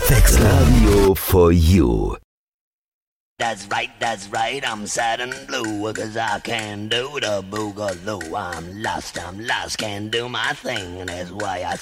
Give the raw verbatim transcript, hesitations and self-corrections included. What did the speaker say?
Fix Radio for You. That's right, that's right, I'm sad and blue, cause I can't do the boogaloo. I'm lost, I'm lost, can't do my thing, and that's why I